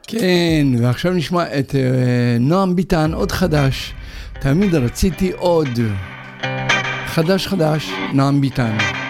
כן, ועכשיו נשמע את נועם ביטן, עוד חדש. תמיד רציתי עוד. חדש, נועם ביטן.